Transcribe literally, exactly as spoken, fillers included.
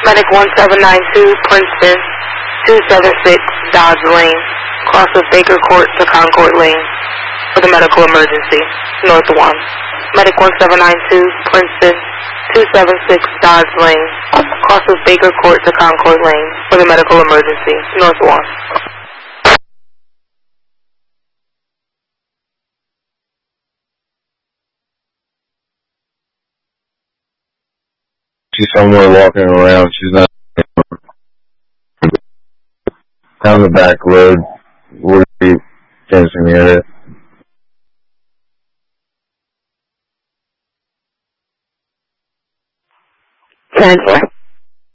Medic one seven nine two, Princeton, two seven six, Dodge Lane, cross of Baker Court to Concord Lane, for the medical emergency, North one. Medic one seven nine two, Princeton, two seven six, Dodge Lane, cross of Baker Court to Concord Lane, for the medical emergency, North one. She's somewhere walking around. She's not down the back road. Where you guys can hear it?